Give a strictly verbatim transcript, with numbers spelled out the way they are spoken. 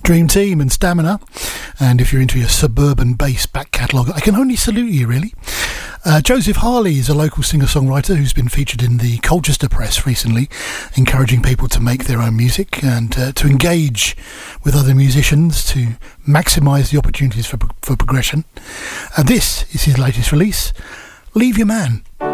Dream Team and Stamina, and if you're into your suburban bass back catalogue, I can only salute you, really. Uh, Joseph Harley is a local singer-songwriter who's been featured in the Colchester Press recently, encouraging people to make their own music and uh, to engage with other musicians to maximise the opportunities for, for progression. And this is his latest release, Leave Your Man.